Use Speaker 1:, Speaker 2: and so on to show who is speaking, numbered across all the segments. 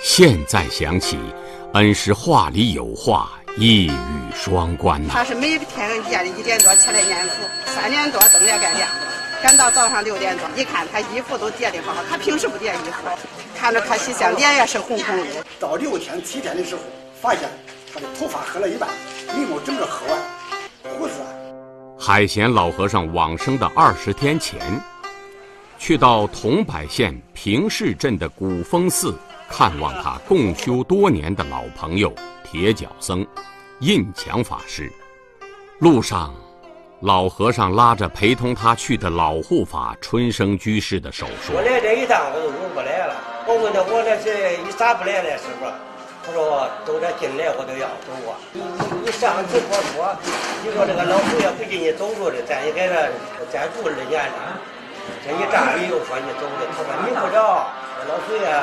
Speaker 1: 现在想起，恩师话里有话，一语双关呐。
Speaker 2: 他是每天夜里1点多起来念佛，3点多灯也该亮了，赶到早上6点多，一看他衣服都叠得好，他平时不叠衣服，看着可喜相，脸也是红红的。
Speaker 3: 到6天7天的时候，发现他的头发黑了一半，眉毛整个黑完，胡子。
Speaker 1: 海贤老和尚往生的20天前，去到桐柏县平市镇的古峰寺看望他共修多年的老朋友铁脚僧印强法师。路上，老和尚拉着陪同他去的老护法春生居士的手说：“
Speaker 4: 我来这一趟我都用不来了。我问他我这是一啥不来了，师傅？他说都这进来我都要走啊。你上次我说，你说这个老祖爷不给你走路的，咱也给他再住2年了。这一站里又说你走的，他说你不着。”老祖爷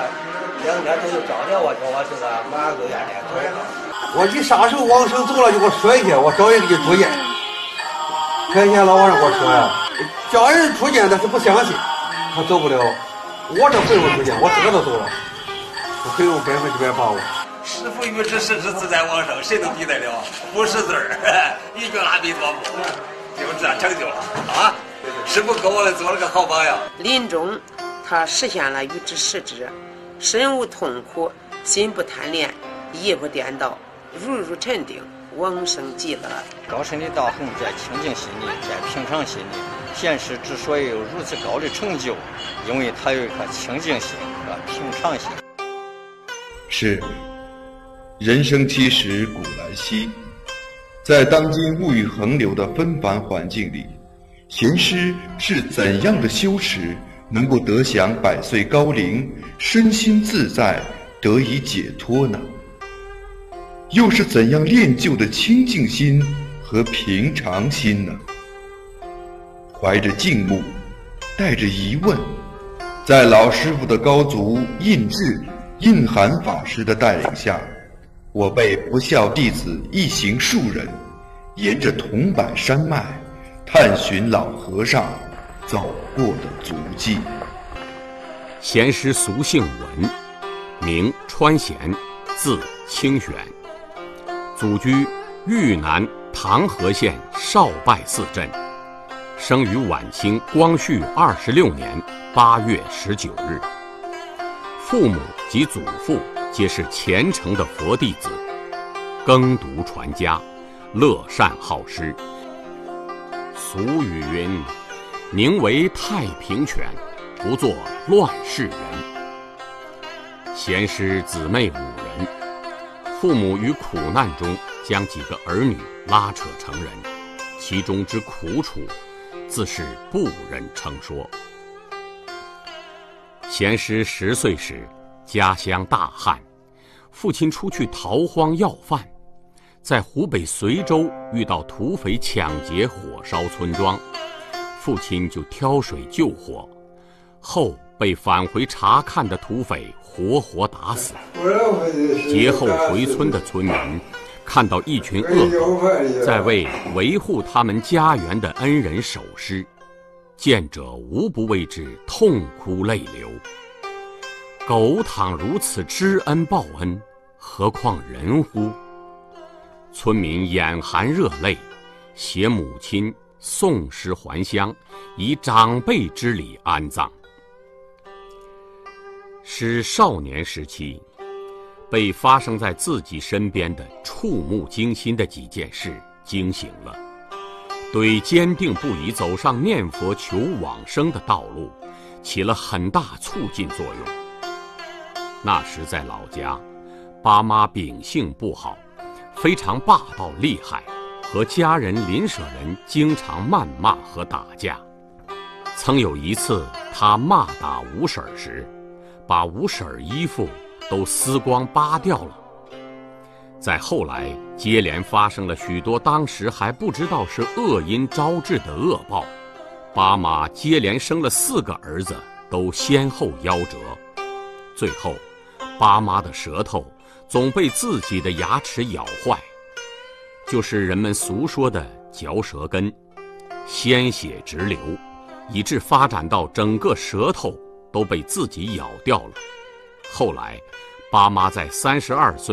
Speaker 4: 2天都找着我，说我这个马上就要来走了。
Speaker 5: 我一啥时候往生走了就给我说一下，我找人给你出见。开天老和尚给我说呀，叫人出见他是不相信，他走不了。我这回我出见，我自个都走了，我可以用100%把握。
Speaker 6: 师父语之实之自在往生，谁能比得了？不识字儿，一句阿弥陀佛，就这成就了啊！师父给我们做了个好榜样。
Speaker 7: 临终他实现了语之实之，身无痛苦，心不贪恋，意不颠倒，如沉定，往生极乐。
Speaker 8: 高深的道行在清净心里，在平常心里。贤师之所以有如此高的成就，因为他有一颗清净心和平常心。
Speaker 9: 是，人生七十古来稀，在当今物欲横流的纷繁环境里，贤师是怎样的修持能够得享100岁高龄，身心自在，得以解脱呢？又是怎样练就的清净心和平常心呢？怀着敬慕，带着疑问，在老师傅的高足印智、印涵法师的带领下，我辈不孝弟子一行数人，沿着桐柏山脉，探寻老和尚走过的足迹。
Speaker 1: 贤师俗姓文，名川贤，字清玄，祖居豫南唐河县少拜寺镇，生于晚清光绪26年8月19日。父母及祖父皆是虔诚的佛弟子，耕读传家，乐善好施。俗语云：“宁为太平犬，不做乱世人。”贤师姊妹5人，父母于苦难中将几个儿女拉扯成人，其中之苦楚，自是不忍称说。贤师10岁时，家乡大旱，父亲出去逃荒要饭，在湖北随州遇到土匪抢劫火烧村庄，父亲就挑水救火，后被返回查看的土匪活活打死。劫后回村的村民看到一群恶狗在为维护他们家园的恩人守尸，见者无不为之痛哭泪流。狗倘如此知恩报恩，何况人乎？村民眼含热泪，携母亲送尸还乡，以长辈之礼安葬。是少年时期被发生在自己身边的触目惊心的几件事惊醒了，对坚定不移走上念佛求往生的道路起了很大促进作用。那时在老家，爸妈秉性不好，非常霸道厉害，和家人邻舍人经常谩骂和打架。曾有一次他骂打五婶时，把五婶衣服都撕光扒掉了。再后来接连发生了许多当时还不知道是恶因招致的恶报，爸妈接连生了4个儿子，都先后夭折。最后爸妈的舌头总被自己的牙齿咬坏，就是人们俗说的嚼舌根，鲜血直流，以致发展到整个舌头都被自己咬掉了。后来巴妈在32岁